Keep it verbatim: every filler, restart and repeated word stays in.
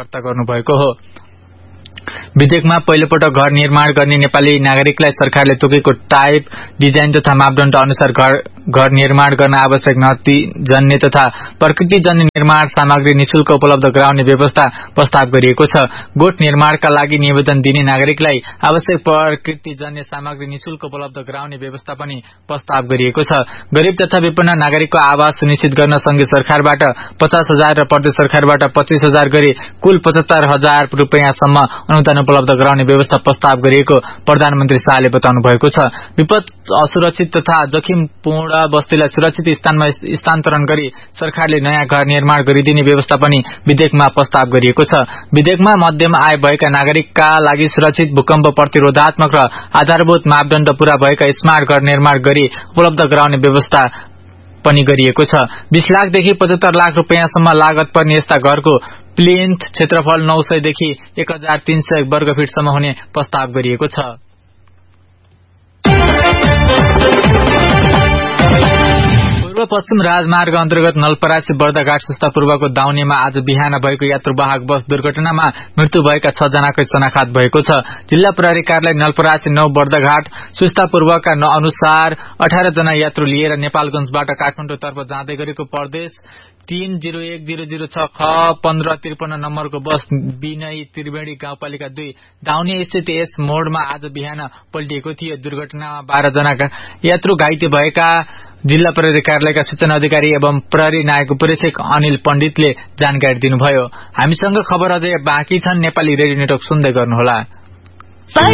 दर्ता गर्नुभएको हो। विधेयकमा पहिलोपटक घर निर्माण गर्ने नेपाली नागरिकलाई सरकारले तोकेको टाइप, डिजाइन तथा मापदण्ड अनुसार घर घर निर्माण गर्न आवश्यक नतिजन्य तथा प्रकृतिजन्य निर्माण सामग्री निशुल्क उपलब्ध गराउने व्यवस्था प्रस्ताव गरिएको छ। गोठ निर्माणका लागि निवेदन दिने नागरिकलाई आवश्यक प्रकृतिजन्य सामग्री निशुल्क उपलब्ध गराउने व्यवस्था पनि प्रस्ताव गरिएको छ। गरीब तथा विपन्न नागरिकको आवास सुनिश्चित गर्न संघीय सरकारबाट पचास हजार र प्रदेश सरकारबाट पच्चीस हजार गरी कुल पचहत्तर हजार रुपियाँसम्म अनुदान उपलब्ध गराउने व्यवस्था प्रस्ताव गरिएको प्रधानमन्त्री शाहले बताउनु भएको छ। विपद असुरक्षित तथा जोखिमपूर्ण बस्तीलाई सुरक्षित स्थानमा स्थानान्तरण गरी सरकारले नयाँ घर निर्माण गरिदिने व्यवस्था पनि विधेयकमा प्रस्ताव गरिएको छ। विधेयकमा मध्यम आय भएका नागरिकका लागि सुरक्षित, भूकम्प प्रतिरोधात्मक र आधारभूत मापदण्ड पूरा भएका स्मार्ट घर निर्माण गरी उपलब्ध गराउने व्यवस्था पनि गरिएको छ। बीस लाखदेखि पचहत्तर लाख रुपियाँसम्म लागत पर्ने यस्ता घरको प्लिन्थ क्षेत्रफल नौ सय देखि एक हजार तीन सय वर्ग फिटसम्म हुने प्रस्ताव गरिएको छ। पूर्व पश्चिम राजमार्ग अन्तर्गत नलपरासी बर्दाघाट सुस्ता पूर्वको दाउनेमा आज बिहान भएको यात्रुवाहक बस दुर्घटनामा मृत्यु भएका छ जनाको शनाख्त भएको छ। जिल्ला प्रहरी कार्यालय नलपरासी नौ बर्दाघाट सुस्ता पूर्वका अनुसार अठार जना यात्रु लिएर नेपालगंजबाट काठमाडौँतर्फ जाँदै गरेको प्रदेश तीन जीरो एक जीरो जीरो छ ख पन्ध्र त्रिपन्न नम्बरको बस विनयी त्रिवेणी गाउँपालिका दुई दाउने स्थित यस मोडमा आज बिहान पल्टिएको थियो। दुर्घटनामा बाह्र जना यात्रु घाइते भएका जिल्ला प्रहरी कार्यालयका सूचना अधिकारी एवं प्रहरी नायक उपरीक्षक अनिल पण्डितले जानकारी दिनुभयो। हामीसँग खबर अझै बाँकी छन्। नेपाली रेडियो नेटवर्क सुन्दै गर्नुहोला।